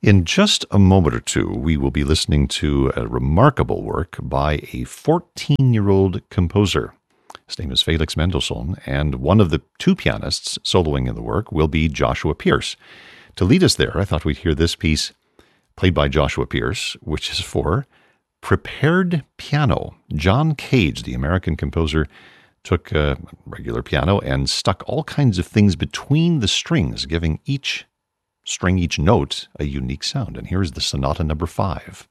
In just a moment or two, we will be listening to a remarkable work by a 14-year-old composer. His name is Felix Mendelssohn, and one of the two pianists soloing in the work will be Joshua Pierce. To lead us there, I thought we'd hear this piece played by Joshua Pierce, which is for prepared piano. John Cage, the American composer, took a regular piano and stuck all kinds of things between the strings, giving each string, each note, a unique sound. And here's the Sonata number 5.